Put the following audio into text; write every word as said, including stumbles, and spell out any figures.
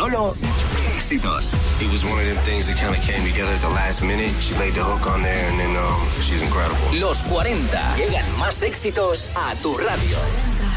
Solo éxitos. It was one of them things that kind of came together at the last minute. She laid the hook on there and then um, she's incredible. Los cuarenta. Llegan más éxitos a tu radio.